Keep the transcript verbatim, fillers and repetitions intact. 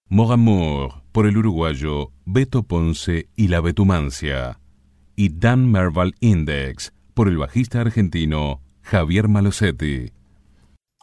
Mon Amour por el uruguayo Beto Ponce y la Betumancia, y Dan Merval Index por el bajista argentino Javier Malosetti.